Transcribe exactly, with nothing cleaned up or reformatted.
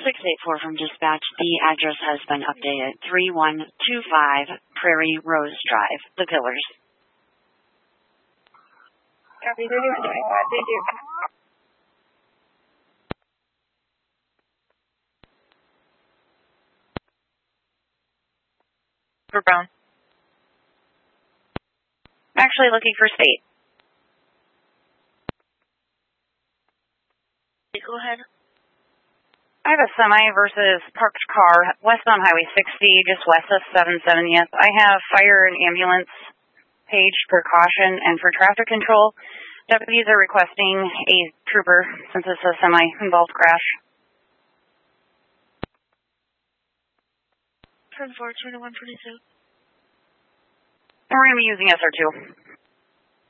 six eight four from dispatch. The address has been updated. three one two five Prairie Rose Drive, The Pillars. Copy thirty-one twenty-five. Thank you. For Brown. I'm actually looking for State. Go ahead. I have a semi versus parked car west on Highway sixty, just west of seven seventieth. I have fire and ambulance page precaution, and for traffic control, deputies are requesting a trooper since it's a semi-involved crash. ten four, twenty-one forty-two. And we're going to be using S R two.